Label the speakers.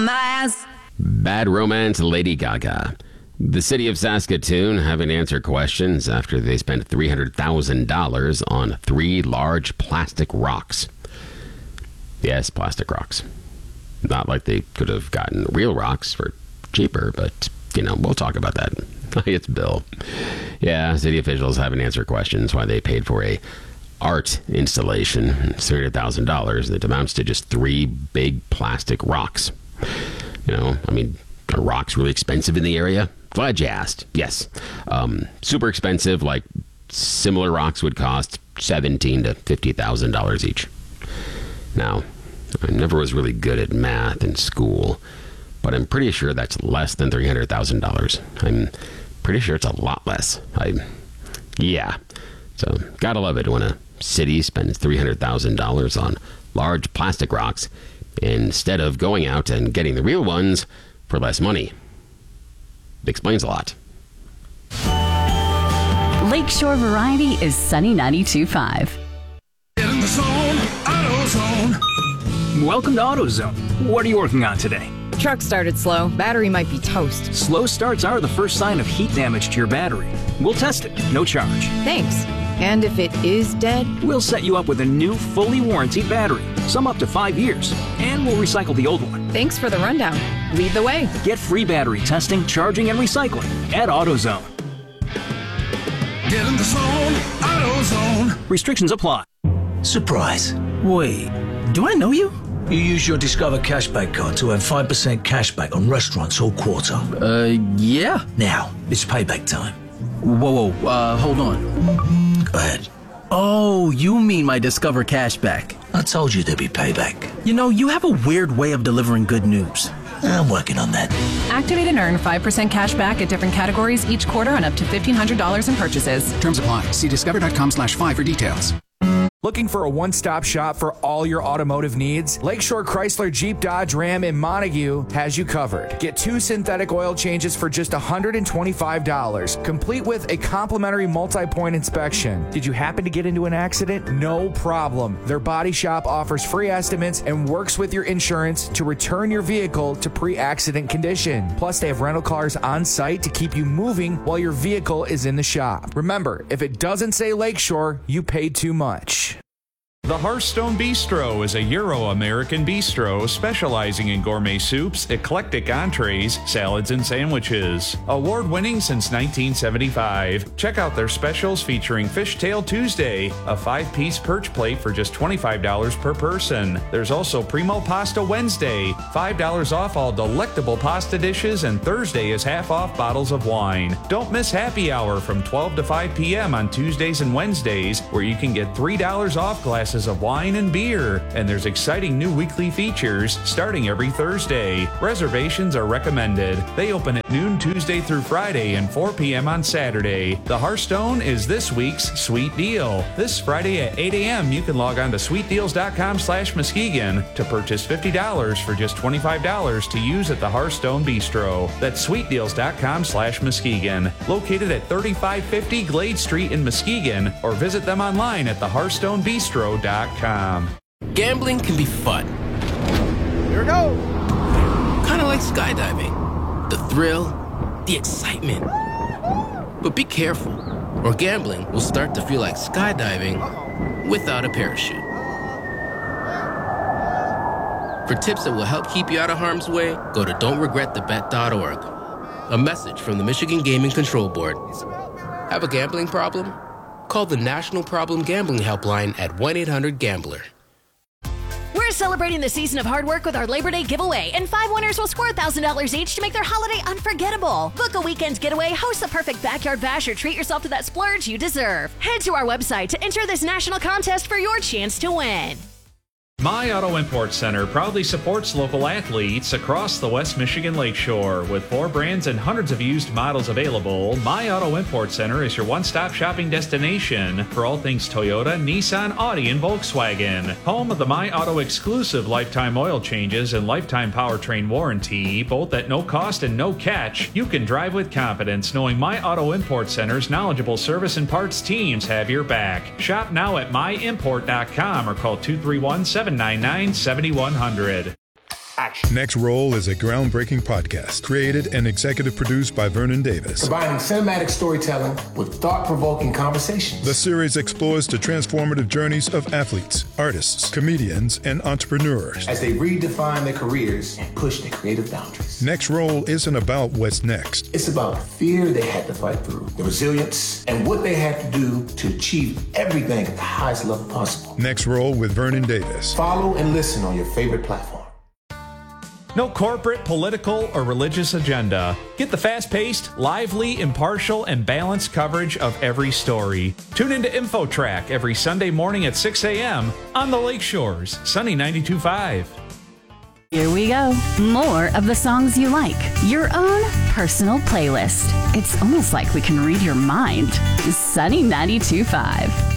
Speaker 1: on that ass.
Speaker 2: Bad Romance, Lady Gaga. The city of Saskatoon having to answer questions after they spent $300,000 on 3 large plastic rocks. Yes, plastic rocks. Not like they could have gotten real rocks for cheaper, but, we'll talk about that. It's Bill. Yeah, city officials having to answer questions why they paid for a art installation. It's $300,000 that amounts to just 3 big plastic rocks. Are rocks really expensive in the area? Glad you asked. Yes. Super expensive, like similar rocks would cost $17,000 to $50,000 each. Now, I never was really good at math in school, but I'm pretty sure that's less than $300,000. I'm pretty sure it's a lot less. So, gotta love it when a city spends $300,000 on large plastic rocks instead of going out and getting the real ones for less money. It explains a lot.
Speaker 3: Lakeshore Variety is Sunny 92.5.
Speaker 4: Get in the zone, AutoZone.
Speaker 5: Welcome to AutoZone. What are you working on today?
Speaker 6: Truck started slow. Battery might be toast.
Speaker 5: Slow starts are the first sign of heat damage to your battery. We'll test it, no charge.
Speaker 6: Thanks. And if it is dead?
Speaker 5: We'll set you up with a new, fully warranted battery, some up to 5 years, and we'll recycle the old one.
Speaker 6: Thanks for the rundown. Lead the way.
Speaker 5: Get free battery testing, charging, and recycling at AutoZone.
Speaker 4: Get in the zone, AutoZone.
Speaker 5: Restrictions apply.
Speaker 7: Surprise.
Speaker 8: Wait, do I know you?
Speaker 7: You use your Discover Cashback card to earn 5% cashback on restaurants all quarter.
Speaker 8: Yeah.
Speaker 7: Now, it's payback time.
Speaker 8: Whoa, hold on.
Speaker 7: Go ahead.
Speaker 8: Oh, you mean my Discover Cashback.
Speaker 7: I told you there'd be payback.
Speaker 8: You have a weird way of delivering good news.
Speaker 7: I'm working on that.
Speaker 9: Activate and earn 5% cash back at different categories each quarter on up to $1,500 in purchases.
Speaker 10: Terms apply. See discover.com/5 for details.
Speaker 11: Looking for a one-stop shop for all your automotive needs? Lakeshore Chrysler Jeep Dodge Ram in Montague has you covered. Get 2 synthetic oil changes for just $125, complete with a complimentary multi-point inspection. Did you happen to get into an accident? No problem. Their body shop offers free estimates and works with your insurance to return your vehicle to pre-accident condition. Plus, they have rental cars on site to keep you moving while your vehicle is in the shop. Remember, if it doesn't say Lakeshore, you paid too much.
Speaker 12: The Hearthstone Bistro is a Euro-American bistro specializing in gourmet soups, eclectic entrees, salads, and sandwiches. Award-winning since 1975. Check out their specials featuring Fishtail Tuesday, a 5-piece perch plate for just $25 per person. There's also Primo Pasta Wednesday, $5 off all delectable pasta dishes, and Thursday is half off bottles of wine. Don't miss happy hour from 12 to 5 p.m. on Tuesdays and Wednesdays, where you can get $3 off glasses of wine and beer, and there's exciting new weekly features starting every Thursday. Reservations are recommended. They open at noon Tuesday through Friday and 4 p.m. on Saturday. The Hearthstone is this week's sweet deal. This Friday at 8 a.m. you can log on to sweetdeals.com/Muskegon to purchase $50 for just $25 to use at the Hearthstone Bistro. That's sweetdeals.com/Muskegon. Located at 3550 Glade Street in Muskegon, or visit them online at thehearthstonebistro.com.
Speaker 13: Gambling can be fun.
Speaker 4: Here we go.
Speaker 13: Kind of like skydiving. The thrill, the excitement. But be careful, or gambling will start to feel like skydiving without a parachute. For tips that will help keep you out of harm's way, go to don'tregretthebet.org. A message from the Michigan Gaming Control Board. Have a gambling problem? Call the National Problem Gambling Helpline at 1-800-GAMBLER.
Speaker 14: We're celebrating the season of hard work with our Labor Day giveaway, and 5 winners will score $1,000 each to make their holiday unforgettable. Book a weekend getaway, host the perfect backyard bash, or treat yourself to that splurge you deserve. Head to our website to enter this national contest for your chance to win.
Speaker 12: My Auto Import Center proudly supports local athletes across the West Michigan Lakeshore. With 4 brands and hundreds of used models available, My Auto Import Center is your one-stop shopping destination for all things Toyota, Nissan, Audi, and Volkswagen. Home of the My Auto exclusive lifetime oil changes and lifetime powertrain warranty, both at no cost and no catch. You can drive with confidence knowing My Auto Import Center's knowledgeable service and parts teams have your back. Shop now at myimport.com or call 231-799-7100.
Speaker 1: action.
Speaker 15: Next Roll is a groundbreaking podcast created and executive produced by Vernon Davis.
Speaker 1: Combining cinematic storytelling with thought-provoking conversations.
Speaker 15: The series explores the transformative journeys of athletes, artists, comedians, and entrepreneurs
Speaker 1: as they redefine their careers and push their creative boundaries.
Speaker 15: Next Roll isn't about what's next.
Speaker 1: It's about the fear they had to fight through, the resilience, and what they had to do to achieve everything at the highest level possible.
Speaker 15: Next Roll with Vernon Davis.
Speaker 1: Follow and listen on your favorite platform.
Speaker 12: No corporate, political, or religious agenda. Get the fast-paced, lively, impartial, and balanced coverage of every story. Tune into InfoTrack every Sunday morning at 6 a.m. on the Lakeshores, Sunny 92.5.
Speaker 3: Here we go. More of the songs you like. Your own personal playlist. It's almost like we can read your mind. Sunny 92.5.